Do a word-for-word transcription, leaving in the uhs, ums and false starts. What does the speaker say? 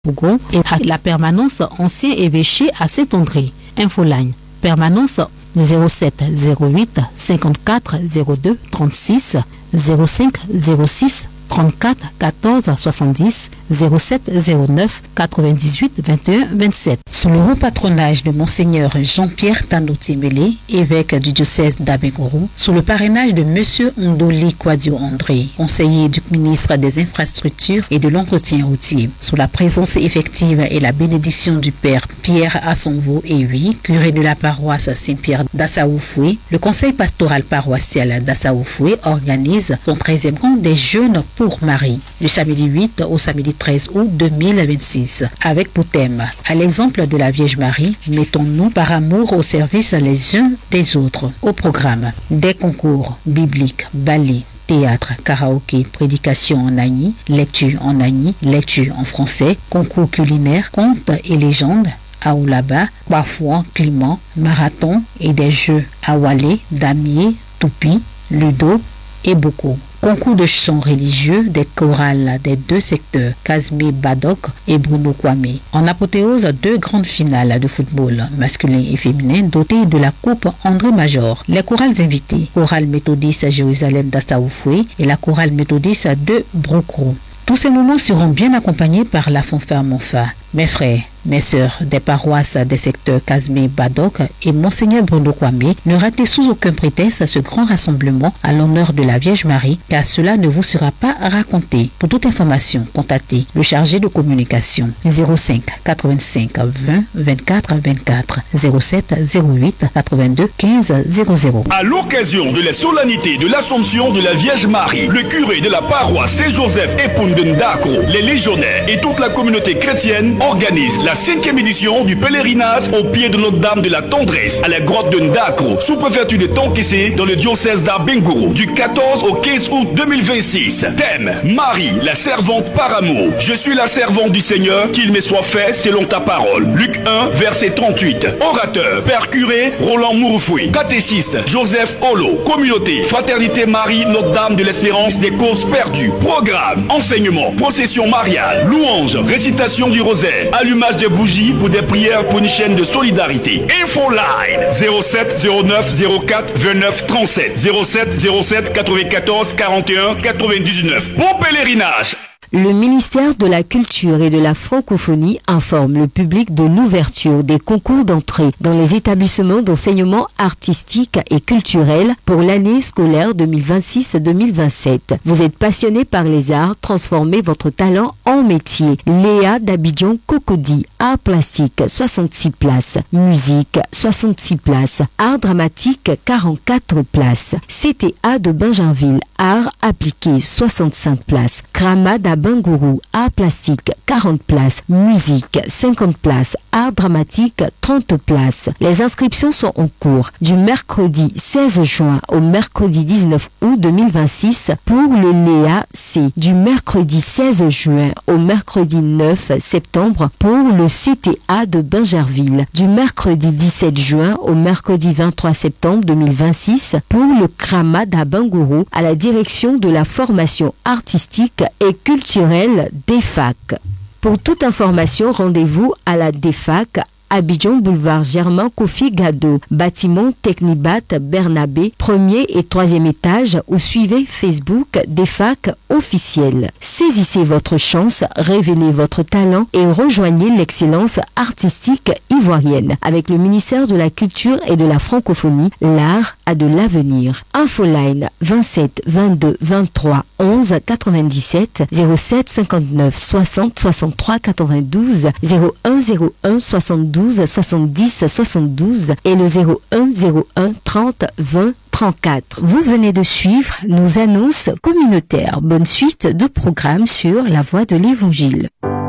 Bougon et à la permanence ancien évêché à Saint-André. Infoline, permanence zéro sept zéro huit cinquante-quatre zéro deux trente-six zéro cinq zéro six trente-quatre quatorze soixante-dix zéro sept zéro neuf quatre-vingt-dix-huit vingt et un vingt-sept. Sous le haut patronage de Monseigneur Jean-Pierre Tano-Timélé, évêque du diocèse d'Abengourou, sous le parrainage de Monsieur Ndoli Kwadio André, conseiller du ministre des Infrastructures et de l'Entretien routier, sous la présence effective et la bénédiction du Père Pierre Assonvo Ewi, curé de la paroisse Saint-Pierre d'Assaoufoué, le conseil pastoral paroissial d'Assaoufoué organise son treizième camp des jeunes pour Marie, du samedi huit au samedi treize août deux mille vingt-six, avec pour thème, à l'exemple de la Vierge Marie, mettons-nous par amour au service les uns des autres. Au programme, des concours bibliques, ballets, théâtre, karaoké, prédication en agni, lecture en agni, lecture en français, concours culinaire, contes et légendes, Aoulaba, Bafouan, Clément, marathon et des jeux Awalé, Damier, Toupi, Ludo et beaucoup. Concours de chants religieux des chorales des deux secteurs, Casimir Badok et Bruno Kwame. En apothéose, deux grandes finales de football, masculin et féminin, dotées de la Coupe André Major. Les chorales invitées, chorale méthodiste à Jérusalem d'Assaoufoué et la chorale méthodiste de Brocro. Tous ces moments seront bien accompagnés par la fanfare Monfa. Mes frères, mes sœurs des paroisses des secteurs Casimir Badok et Monseigneur Bruno Kwame, ne ratez sous aucun prétexte ce grand rassemblement à l'honneur de la Vierge Marie, car cela ne vous sera pas raconté. Pour toute information, contactez le chargé de communication zéro cinq quatre-vingt-cinq vingt vingt-quatre vingt-quatre zéro sept zéro huit quatre-vingt-deux quinze zéro zéro. À l'occasion de la solennité de l'Assomption de la Vierge Marie, le curé de la paroisse Saint-Joseph Epundendakro, les légionnaires et toute la communauté chrétienne organise la cinquième édition du pèlerinage au pied de Notre-Dame de la Tendresse à la grotte de Ndakro, sous-préfecture de Tonkessé, dans le diocèse d'Abengourou, du quatorze au quinze août deux mille vingt-six. Thème: Marie, la servante par amour. Je suis la servante du Seigneur, qu'il me soit fait selon ta parole. Luc un, verset trente-huit. Orateur, Père curé, Roland Mouroufoui. Catéchiste, Joseph Olo. Communauté, Fraternité Marie, Notre-Dame de l'Espérance des causes perdues. Programme, enseignement, procession mariale, louange, récitation du rosaire, allumage de bougies pour des prières pour une chaîne de solidarité. Infoline zéro sept zéro neuf zéro quatre vingt-neuf trente-sept zéro sept zéro sept quatre-vingt-quatorze quarante et un quatre-vingt-dix-neuf. Bon pèlerinage. Le ministère de la Culture et de la Francophonie informe le public de l'ouverture des concours d'entrée dans les établissements d'enseignement artistique et culturel pour l'année scolaire deux mille vingt-six deux mille vingt-sept. Vous êtes passionné par les arts, transformez votre talent en métier. Léa d'Abidjan Cocody, art plastique, soixante-six places. Musique, soixante-six places. Art dramatique, quarante-quatre places. C T A de Bingerville, art appliqué, soixante-cinq places. Krama d'Abengourou, art plastique, quarante places. Musique, cinquante places. Art dramatique, trente places. Les inscriptions sont en cours du mercredi seize juin au mercredi dix-neuf août deux mille vingt-six pour le Léa C. Du mercredi seize juin au mercredi neuf septembre pour le C T A de Bingerville. Du mercredi dix-sept juin au mercredi vingt-trois septembre deux mille vingt-six pour le Krama d'Abengourou à la direction de la formation artistique et culturelle d'E F A C. Pour toute information, rendez-vous à la D F A C, Abidjan Boulevard Germain Kofi Gado, bâtiment Technibat Bernabé, premier et troisième étage, ou suivez Facebook D F A C officiel. Saisissez votre chance, révélez votre talent et rejoignez l'excellence artistique ivoirienne. Avec le ministère de la Culture et de la Francophonie, l'art a de l'avenir. Infoline vingt-sept vingt-deux vingt-trois onze quatre-vingt-dix-sept zéro sept cinquante-neuf soixante soixante-trois quatre-vingt-douze zéro un zéro un soixante-douze soixante-dix soixante-douze et le zéro un zéro un trente vingt trente-quatre. Vous venez de suivre nos annonces communautaires. Bonne suite de programmes sur La Voix de l'Évangile.